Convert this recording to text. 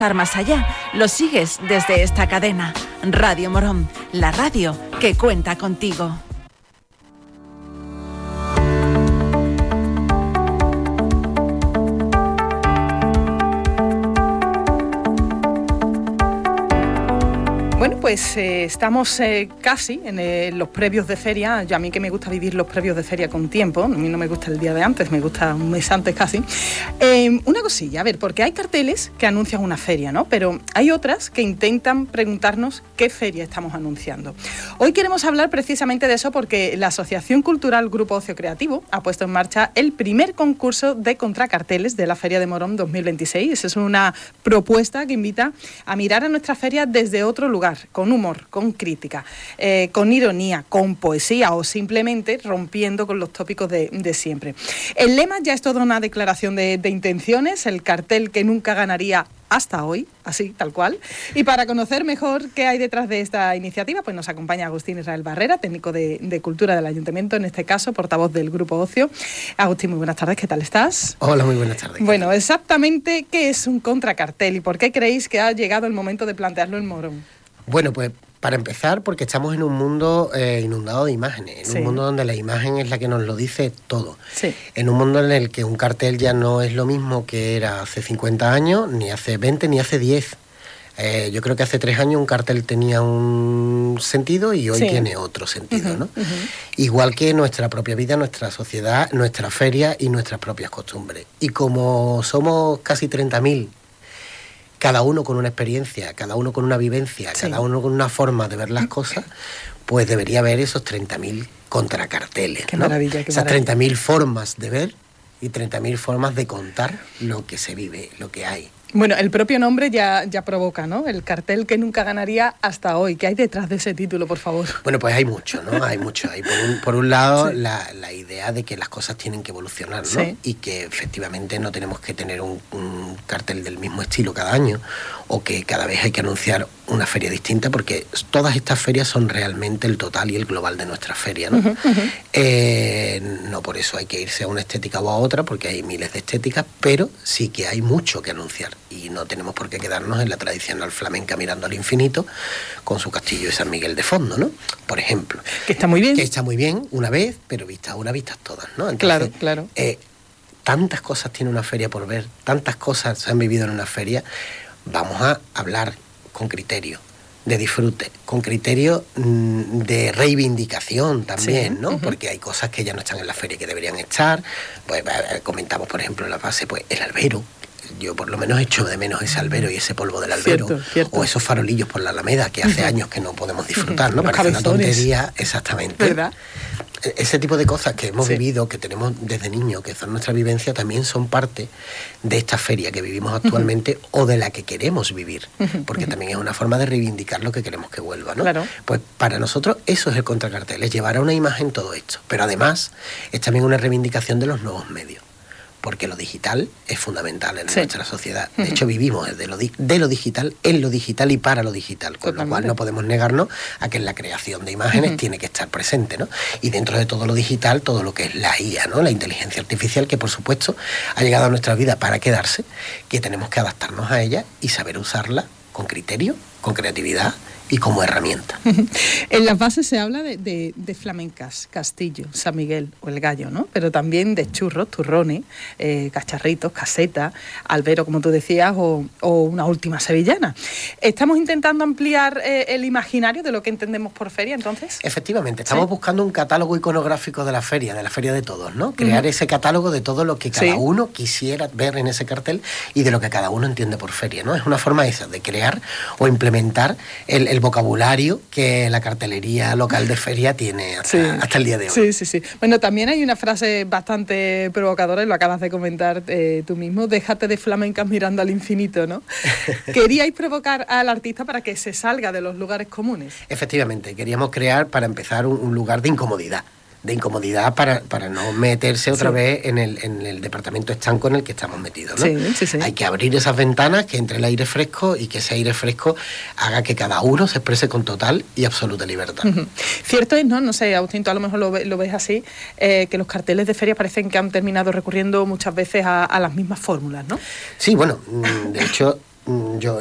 Más allá, lo sigues desde esta cadena. Radio Morón, la radio que cuenta contigo. Bueno, pues estamos casi en los previos de feria. Yo, a mí que me gusta vivir los previos de feria con tiempo, a mí no me gusta el día de antes, me gusta un mes antes casi. Una cosilla, a ver, porque hay carteles que anuncian una feria, ¿no? Pero hay otras que intentan preguntarnos qué feria estamos anunciando. Hoy queremos hablar precisamente de eso porque la Asociación Cultural Grupo Ocio Creativo ha puesto en marcha el primer concurso de contracarteles de la Feria de Morón 2026. Es una propuesta que invita a mirar a nuestra feria desde otro lugar, con humor, con crítica, con ironía, con poesía o simplemente rompiendo con los tópicos de siempre. El lema ya es toda una declaración de intenciones, el cartel que nunca ganaría hasta hoy, así, tal cual. Y para conocer mejor qué hay detrás de esta iniciativa, pues nos acompaña Agustín Israel Barrera, técnico de Cultura del Ayuntamiento, en este caso, portavoz del Grupo Ocio. Agustín, muy buenas tardes, ¿qué tal estás? Hola, muy buenas tardes. Bueno, exactamente, ¿qué es un contracartel y por qué creéis que ha llegado el momento de plantearlo en Morón? Bueno, pues para empezar, porque estamos en un mundo inundado de imágenes, en un mundo donde la imagen es la que nos lo dice todo. Sí. En un mundo en el que un cartel ya no es lo mismo que era hace 50 años, ni hace 20, ni hace 10. Yo creo que hace 3 años un cartel tenía un sentido y hoy tiene otro sentido, ¿no? Igual que nuestra propia vida, nuestra sociedad, nuestra feria y nuestras propias costumbres. Y como somos casi 30.000, cada uno con una experiencia, cada uno con una vivencia, cada uno con una forma de ver las cosas, pues debería haber esos 30.000 contracarteles, qué ¿no? Maravilla, qué esas maravilla. 30.000 formas de ver y 30.000 formas de contar lo que se vive, lo que hay. Bueno, el propio nombre ya provoca, ¿no? El cartel que nunca ganaría hasta hoy. ¿Qué hay detrás de ese título, por favor? Bueno, pues hay mucho, ¿no? Hay mucho. Hay por un lado la idea de que las cosas tienen que evolucionar, ¿no? Sí. Y que efectivamente no tenemos que tener un cartel del mismo estilo cada año o que cada vez hay que anunciar una feria distinta, porque todas estas ferias son realmente el total y el global de nuestra feria, ¿no? No por eso hay que irse a una estética o a otra, porque hay miles de estéticas, pero sí que hay mucho que anunciar. Y no tenemos por qué quedarnos en la tradicional flamenca mirando al infinito con su castillo de San Miguel de fondo, ¿no? Por ejemplo. Que está muy bien. Que está muy bien una vez, pero vistas una, vistas todas, ¿no? Entonces, Claro. Tantas cosas tiene una feria por ver, tantas cosas se han vivido en una feria. Vamos a hablar con criterio de disfrute, con criterio de reivindicación también, ¿no? Porque hay cosas que ya no están en la feria que deberían estar. Pues comentamos, por ejemplo, en la base, pues el albero. Yo por lo menos echo de menos ese albero y ese polvo del albero. Cierto. O esos farolillos por la Alameda que hace años que no podemos disfrutar, ¿no? Los Parece una cabezones. tontería, exactamente. ¿Verdad? Ese tipo de cosas que hemos vivido, que tenemos desde niños, que son nuestra vivencia, también son parte de esta feria que vivimos actualmente o de la que queremos vivir, porque también es una forma de reivindicar lo que queremos que vuelva, ¿no? Claro. Pues para nosotros eso es el contracartel, es llevar a una imagen todo esto, pero además es también una reivindicación de los nuevos medios, porque lo digital es fundamental en nuestra sociedad. De hecho, vivimos de lo digital, en lo digital y para lo digital, con lo cual no podemos negarnos a que en la creación de imágenes tiene que estar presente, ¿no? Y dentro de todo lo digital, todo lo que es la IA, ¿no? La inteligencia artificial, que por supuesto ha llegado a nuestra vida para quedarse, que tenemos que adaptarnos a ella y saber usarla con criterio, con creatividad y como herramienta. En las bases se habla de flamencas, castillo, San Miguel o el gallo, ¿no? Pero también de churros, turrones, cacharritos, casetas, albero, como tú decías, o una última sevillana. ¿Estamos intentando ampliar el imaginario de lo que entendemos por feria, entonces? Efectivamente, estamos buscando un catálogo iconográfico de la feria de todos, ¿no? Crear ese catálogo de todo lo que cada uno quisiera ver en ese cartel y de lo que cada uno entiende por feria, ¿no? Es una forma esa de crear o implementar el vocabulario que la cartelería local de feria tiene hasta el día de hoy. Sí. Bueno, también hay una frase bastante provocadora, y lo acabas de comentar tú mismo: déjate de flamencas mirando al infinito, ¿no? Queríais provocar al artista para que se salga de los lugares comunes. Efectivamente, queríamos crear, para empezar, un lugar de incomodidad para no meterse otra vez en el departamento estanco en el que estamos metidos, ¿no? Sí. Hay que abrir esas ventanas, que entre el aire fresco y que ese aire fresco haga que cada uno se exprese con total y absoluta libertad. Cierto es, ¿no? No sé, Agustín, tú a lo mejor lo ves así, que los carteles de feria parecen que han terminado recurriendo muchas veces a las mismas fórmulas, ¿no? Sí, bueno, de hecho, yo